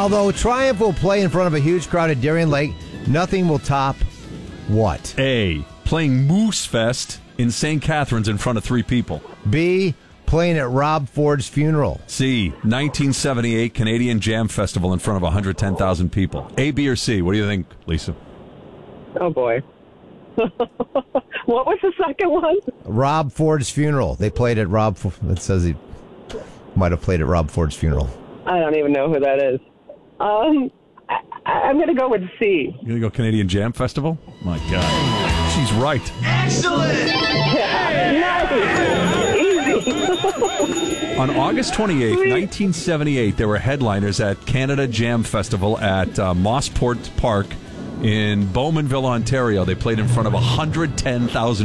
Although Triumph will play in front of a huge crowd at Darien Lake, nothing will top what? A, playing Moose Fest in St. Catharines in front of 3 people. B, playing at Rob Ford's funeral. C, 1978 Canadian Jam Festival in front of 110,000 people. A, B, or C? What do you think, Lisa? Oh, boy. What was the second one? Rob Ford's funeral. They played at it says he might have played at Rob Ford's funeral. I don't even know who that is. I'm going to go with C. You going to go Canadian Jam Festival? My God. She's right. Excellent! Nice! Easy! On August 28th, 1978, there were headliners at Canada Jam Festival at Mossport Park in Bowmanville, Ontario. They played in front of 110,000